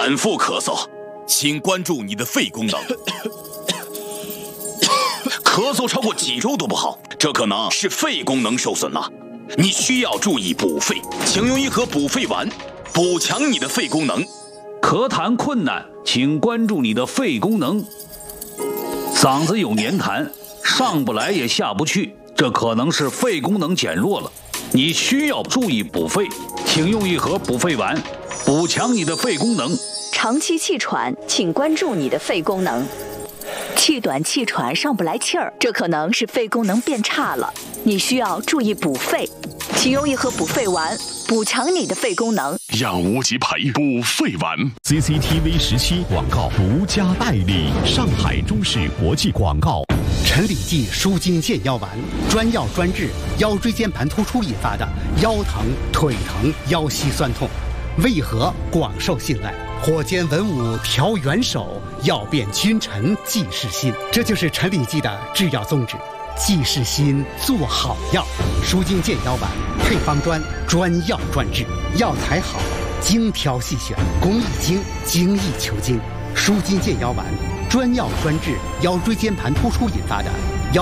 反复咳嗽，请关注你的肺功能。咳嗽超过几周都不好，这可能是肺功能受损了。你需要注意补肺，请用一盒补肺丸，补强你的肺功能。 咳痰困难，请关注你的肺功能。嗓子有黏痰，上不来也下不去，这可能是肺功能减弱了。你需要注意补肺，请用一盒补肺丸，补强你的肺功能。 长期气喘，请关注你的肺功能。气短气喘上不来气儿，这可能是肺功能变差了，你需要注意补肺，请用一盒补肺丸，补强你的肺功能。 养无极培补肺丸。 CCTV 17广告独家代理，上海中视国际广告。 陈李济舒筋健腰丸，专药专治腰椎间盘突出引发的腰疼、腿疼、腰膝酸痛，为何广受信赖？火尖文武调元首，药变君臣济世心。这就是陈李济的制药宗旨，济世心，做好药。舒筋健腰丸配方专，专药专治，药材好，精挑细选，工艺精，精益求精。舒筋健腰丸专药专治腰椎间盘突出引发的